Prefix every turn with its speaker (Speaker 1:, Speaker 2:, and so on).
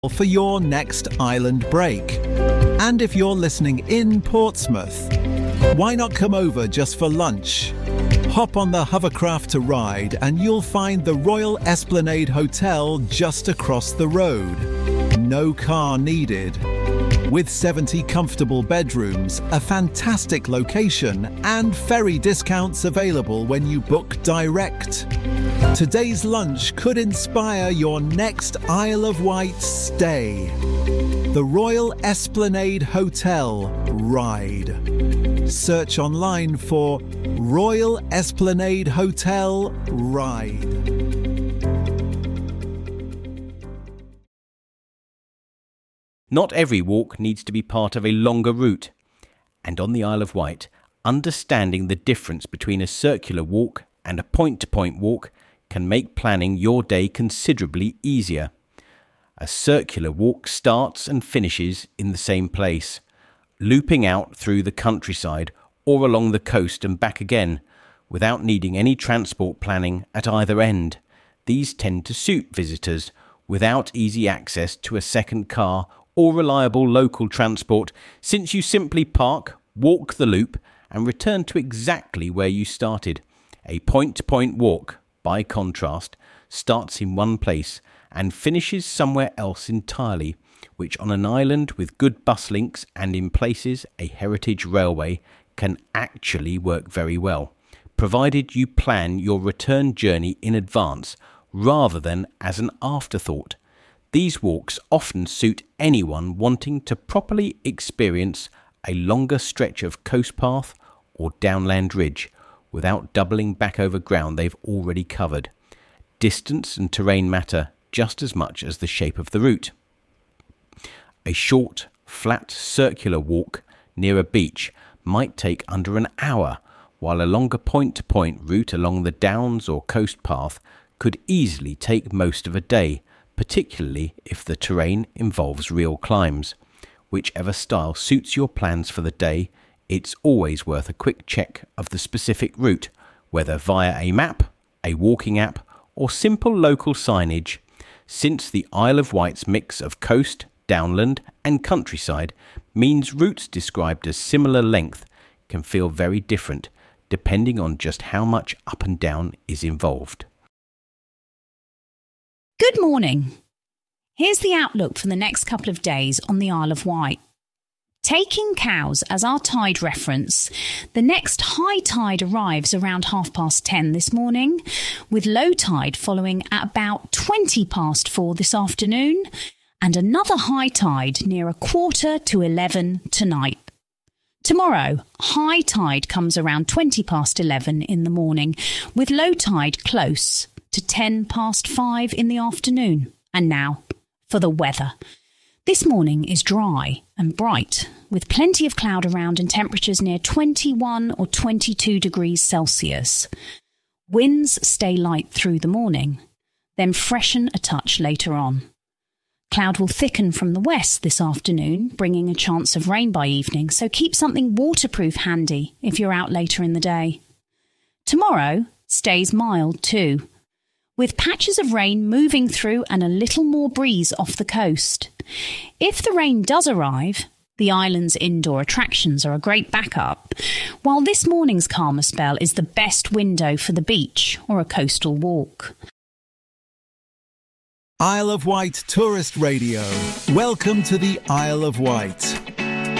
Speaker 1: for your next island break. And if you're listening in Portsmouth, why not come over just for lunch? Hop on the hovercraft to ride and you'll find the Royal Esplanade Hotel just across the road. No car needed. With 70 comfortable bedrooms, a fantastic location, and ferry discounts available when you book direct. Today's lunch could inspire your next Isle of Wight stay. The Royal Esplanade Hotel Ride. Search online for Royal Esplanade Hotel Ride.
Speaker 2: Not every walk needs to be part of a longer route, and on the Isle of Wight, understanding the difference between a circular walk and a point-to-point walk can make planning your day considerably easier. A circular walk starts and finishes in the same place, looping out through the countryside or along the coast and back again, without needing any transport planning at either end. These tend to suit visitors without easy access to a second car or reliable local transport, since you simply park, walk the loop and return to exactly where you started. A point-to-point walk, by contrast, starts in one place and finishes somewhere else entirely, which on an island with good bus links and in places a heritage railway can actually work very well, provided you plan your return journey in advance rather than as an afterthought. These walks often suit anyone wanting to properly experience a longer stretch of coast path or downland ridge without doubling back over ground they've already covered. Distance and terrain matter just as much as the shape of the route. A short, flat, circular walk near a beach might take under an hour, while a longer point-to-point route along the downs or coast path could easily take most of a day, particularly if the terrain involves real climbs. Whichever style suits your plans for the day, it's always worth a quick check of the specific route, whether via a map, a walking app, or simple local signage, since the Isle of Wight's mix of coast, downland, and countryside means routes described as similar length can feel very different, depending on just how much up and down is involved.
Speaker 3: Good morning. Here's the outlook for the next couple of days on the Isle of Wight. Taking Cowes as our tide reference, the next high tide arrives around 10:30 this morning, with low tide following at about 4:20 this afternoon, and another high tide near 11:15 tonight. Tomorrow, high tide comes around 11:20 in the morning, with low tide close to 5:10 in the afternoon. And now, for the weather. This morning is dry and bright, with plenty of cloud around and temperatures near 21 or 22 degrees Celsius. Winds stay light through the morning, then freshen a touch later on. Cloud will thicken from the west this afternoon, bringing a chance of rain by evening, so keep something waterproof handy if you're out later in the day. Tomorrow stays mild too, with patches of rain moving through and a little more breeze off the coast. If the rain does arrive, the island's indoor attractions are a great backup, while this morning's calmer spell is the best window for the beach or a coastal walk.
Speaker 1: Isle of Wight Tourist Radio. Welcome to the Isle of Wight.